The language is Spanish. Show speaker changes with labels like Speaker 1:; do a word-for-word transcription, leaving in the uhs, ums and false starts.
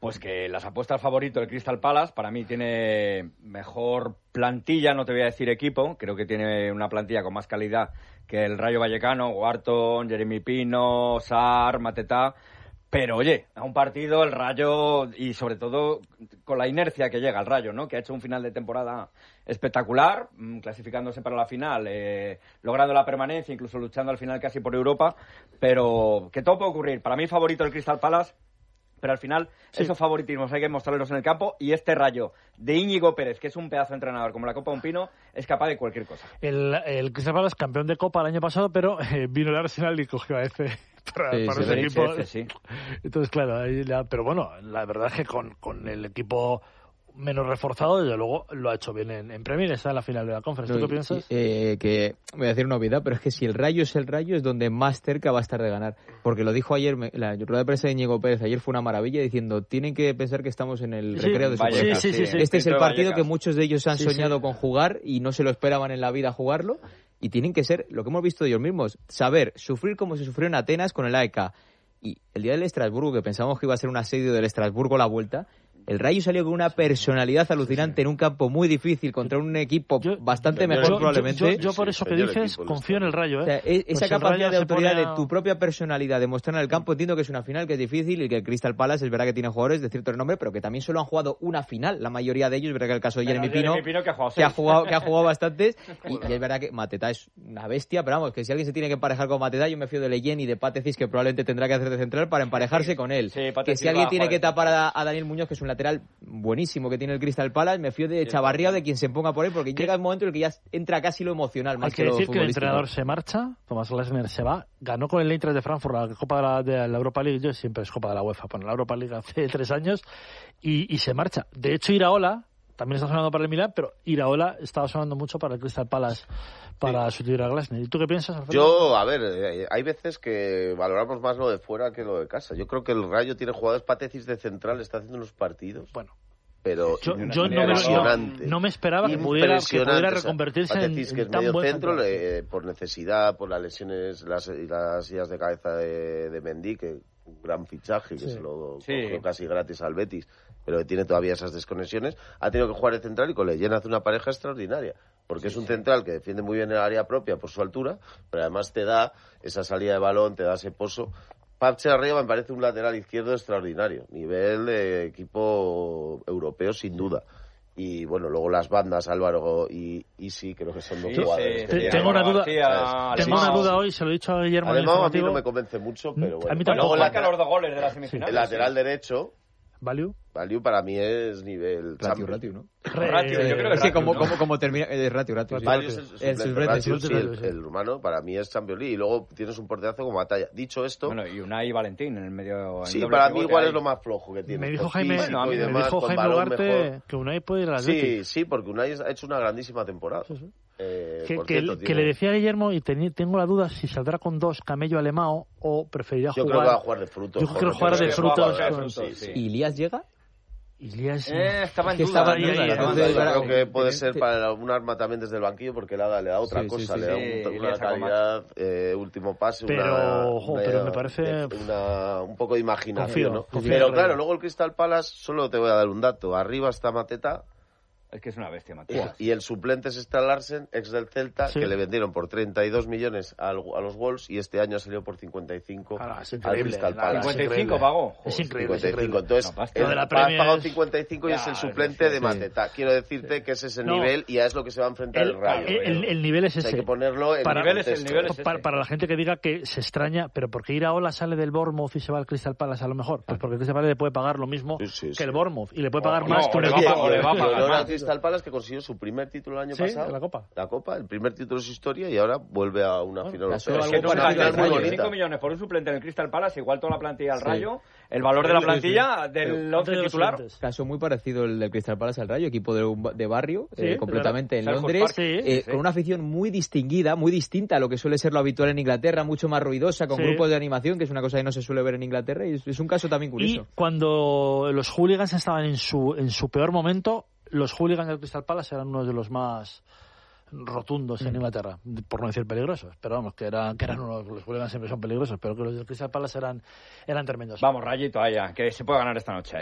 Speaker 1: Pues que las apuestas favorito del Crystal Palace, para mí tiene mejor plantilla, no te voy a decir equipo, creo que tiene una plantilla con más calidad que el Rayo Vallecano, Wharton, Jeremy Pino, Sarr, Mateta, pero oye, a un partido el Rayo, y sobre todo con la inercia que llega el Rayo, ¿no? Que ha hecho un final de temporada espectacular, clasificándose para la final, eh, logrando la permanencia, incluso luchando al final casi por Europa, pero que todo puede ocurrir. Para mí favorito el Crystal Palace, pero al final sí. Esos favoritismos hay que mostrarlos en el campo, y este Rayo de Íñigo Pérez, que es un pedazo de entrenador como la Copa de un Pino, es capaz de cualquier cosa.
Speaker 2: El, el Crystal Palace campeón de Copa el año pasado, pero eh, vino el Arsenal y cogió a F para,
Speaker 1: sí,
Speaker 2: para
Speaker 1: sí,
Speaker 2: ese
Speaker 1: sí,
Speaker 2: equipo.
Speaker 1: sí, sí.
Speaker 2: Entonces, claro, ahí la, pero bueno, la verdad es que con, con el equipo menos reforzado, desde luego lo ha hecho bien en, en Premier, está en la final de la Conference. ¿Tú
Speaker 3: no,
Speaker 2: qué piensas?
Speaker 3: Eh, que voy a decir una obviedad, pero es que si el Rayo es el Rayo es donde más cerca va a estar de ganar, porque lo dijo ayer, la rueda de prensa de Íñigo Pérez ayer fue una maravilla, diciendo, tienen que pensar que estamos en el
Speaker 2: sí,
Speaker 3: recreo de su
Speaker 2: sí, sí, sí, sí,
Speaker 3: Este es el partido
Speaker 1: Vallecas.
Speaker 3: que muchos de ellos han
Speaker 2: sí,
Speaker 3: soñado
Speaker 2: sí.
Speaker 3: con jugar y no se lo esperaban en la vida jugarlo, y tienen que ser, lo que hemos visto de ellos mismos, saber sufrir como se sufrió en Atenas con el A E K. Y el día del Estrasburgo, que pensábamos que iba a ser un asedio del Estrasburgo la vuelta, el Rayo salió con una personalidad alucinante, sí, sí, en un campo muy difícil contra un equipo yo, bastante mejor
Speaker 2: yo,
Speaker 3: probablemente.
Speaker 2: Yo, yo, yo por eso que dices, confío en el Rayo. ¿eh?
Speaker 3: O sea, es, esa
Speaker 2: pues
Speaker 3: capacidad de autoridad
Speaker 2: a...
Speaker 3: de tu propia personalidad, de mostrar en el campo, entiendo que es una final que es difícil y que el Crystal Palace es verdad que tiene jugadores de cierto renombre, pero que también solo han jugado una final, la mayoría de ellos, es verdad que el caso de Jeremy Pino,
Speaker 1: Pino que, ha jugado,
Speaker 3: que, ha jugado, que ha jugado bastantes, y, y es verdad que Mateta es una bestia, pero vamos, que si alguien se tiene que emparejar con Mateta, yo me fío de Leyen y de Patecis, que probablemente tendrá que hacer de central para emparejarse con él.
Speaker 1: Sí,
Speaker 3: que si alguien tiene que tapar a, a Daniel Muñoz, que es un lateral buenísimo que tiene el Crystal Palace, me fío de Chavarría o de quien se ponga por él, porque llega un momento en el que ya entra casi lo emocional más
Speaker 2: Hay que,
Speaker 3: que lo
Speaker 2: decir que el
Speaker 3: futbolístico.
Speaker 2: entrenador se marcha, Thomas Glasner se va, ganó con el Eintracht de Frankfurt la Copa de la, de la Europa League, yo siempre es Copa de la UEFA, bueno, la Europa League hace tres años, y, y se marcha. De hecho, Iraola también está sonando para el Milan, pero Iraola estaba sonando mucho para el Crystal Palace, para sí. sustituir a Glasner. ¿Y tú qué piensas, Alfredo?
Speaker 4: Yo, a ver, eh, hay veces que valoramos más lo de fuera que lo de casa. Yo creo que el Rayo tiene jugadores, Patecis de central, está haciendo unos partidos.
Speaker 2: Bueno.
Speaker 4: Pero
Speaker 2: yo, yo no, me, no, no me esperaba que pudiera, que pudiera reconvertirse
Speaker 4: Patecis,
Speaker 2: en,
Speaker 4: que
Speaker 2: en
Speaker 4: es
Speaker 2: tan
Speaker 4: medio
Speaker 2: buen
Speaker 4: centro, le, por necesidad, por las lesiones las, y las sillas de cabeza de, de Mendy, que un gran fichaje, que sí. se lo
Speaker 1: sí.
Speaker 4: cogió casi gratis al Betis, pero que tiene todavía esas desconexiones, ha tenido que jugar de central y con Leyen hace una pareja extraordinaria, porque sí, es un sí. central que defiende muy bien el área propia por su altura, pero además te da esa salida de balón, te da ese pozo. Pache arriba me parece un lateral izquierdo extraordinario, nivel de equipo europeo sin duda. Y bueno, luego las bandas, Álvaro y Isi, creo que son dos
Speaker 1: sí,
Speaker 4: jugadores.
Speaker 1: Sí,
Speaker 2: sí, tengo una duda,
Speaker 1: ¿sabes?
Speaker 2: tengo una duda hoy, se lo he dicho a Guillermo.
Speaker 4: Además, a mí no me convence mucho, pero bueno.
Speaker 2: A mí
Speaker 1: tampoco.
Speaker 2: Bueno,
Speaker 1: marca los dos goles de la semifinal.
Speaker 4: El lateral derecho.
Speaker 2: ¿Value?
Speaker 4: Value para mí es nivel
Speaker 3: ratio, ratio, ¿no?
Speaker 1: Ratio, yo creo que
Speaker 3: es que
Speaker 1: ratio,
Speaker 3: como,
Speaker 1: ¿no?
Speaker 3: como, como termina es ratio, ratio.
Speaker 4: Sí. Value es el,
Speaker 3: el,
Speaker 4: suplente,
Speaker 3: el,
Speaker 4: sí, el, el humano para mí es Champions League y luego tienes un porterazo como Batalla. Dicho esto,
Speaker 1: bueno, y Unai Valentín en el medio.
Speaker 4: Sí, para mí igual es lo más flojo que tiene.
Speaker 2: Me dijo Jaime,
Speaker 4: bueno,
Speaker 2: me
Speaker 4: demás,
Speaker 2: dijo Jaime Ugarte que Unai puede ir al Atlético.
Speaker 4: Sí, sí, porque Unai ha hecho una grandísima temporada. Sí, sí. Eh,
Speaker 2: que,
Speaker 4: que,
Speaker 2: cierto, que le decía a Guillermo, y ten, tengo la duda si saldrá con dos Camello Alemão o preferirá
Speaker 4: yo
Speaker 2: jugar.
Speaker 4: Yo creo que va a jugar de frutos.
Speaker 2: Yo creo que va a jugar de frutos. Con...
Speaker 3: Sí, sí. ¿Y Ilías llega?
Speaker 2: Ilías
Speaker 1: eh, estaba en
Speaker 3: duda.
Speaker 1: Estaba
Speaker 3: en duda.
Speaker 4: Entonces, yo creo que puede ser para algún arma también desde el banquillo porque le da, le da otra sí, cosa, sí, sí, le da
Speaker 1: sí,
Speaker 4: un, una calidad, eh, último pase,
Speaker 2: pero,
Speaker 4: una,
Speaker 2: ojo,
Speaker 4: una,
Speaker 2: pero me parece
Speaker 4: una, un poco de imaginación,
Speaker 2: confío,
Speaker 4: ¿no?
Speaker 2: confío
Speaker 4: Pero claro, luego el Crystal Palace, solo te voy a dar un dato, arriba está Mateta.
Speaker 1: Es que es una bestia, Matías.
Speaker 4: Y el suplente es Stan Larsen, ex del Celta, sí. que le vendieron por treinta y dos millones al, a los Wolves y este año ha salido por cincuenta y cinco
Speaker 2: claro, es
Speaker 4: al Crystal Palace.
Speaker 1: cincuenta y cinco pagó.
Speaker 2: Es increíble.
Speaker 4: cincuenta y cinco. Entonces,
Speaker 1: no,
Speaker 4: el, ha pagado cincuenta y cinco y
Speaker 1: ya,
Speaker 4: es el suplente
Speaker 1: sí,
Speaker 4: de Mateta. Sí. Quiero decirte sí. que ese es el
Speaker 2: no,
Speaker 4: nivel y a es lo que se va a enfrentar el, el Rayo.
Speaker 2: El, el, el nivel es ese.
Speaker 4: O sea, hay que ponerlo en
Speaker 2: para,
Speaker 4: el
Speaker 1: nivel es el nivel es
Speaker 2: para, para la gente que diga que se extraña, pero ¿por qué Iraola sale del Bournemouth y se va al Crystal Palace a lo mejor? Pues porque el Crystal Palace le puede pagar lo mismo sí, sí, que sí. el Bournemouth y le puede pagar
Speaker 1: o,
Speaker 2: más
Speaker 1: no,
Speaker 2: que un
Speaker 1: equipo.
Speaker 4: Le va a pagar más. Crystal Palace que consiguió su primer título el año
Speaker 2: sí,
Speaker 4: pasado.
Speaker 2: La Copa.
Speaker 4: La Copa, el primer título de su historia y ahora vuelve a una final
Speaker 3: europea.
Speaker 1: Es que no cinco millones por un suplente en el Crystal Palace, igual toda la plantilla al sí. Rayo, el valor de la plantilla sí. del once titular.
Speaker 3: Caso muy parecido el del Crystal Palace al Rayo, equipo de, de barrio, sí, eh, completamente en Londres,
Speaker 2: sí,
Speaker 3: eh,
Speaker 2: sí.
Speaker 3: con una afición muy distinguida, muy distinta a lo que suele ser lo habitual en Inglaterra, mucho más ruidosa, con sí. grupos de animación, que es una cosa que no se suele ver en Inglaterra, y es, es un caso también curioso.
Speaker 2: Y cuando los hooligans estaban en su, en su peor momento, los hooligans del Crystal Palace eran uno de los más rotundos en Inglaterra, por no decir peligrosos, pero vamos, que eran, que eran unos, los hooligans siempre son peligrosos, pero que los del Crystal Palace eran, eran tremendos.
Speaker 1: Vamos, Rayito, allá, que se puede ganar esta noche.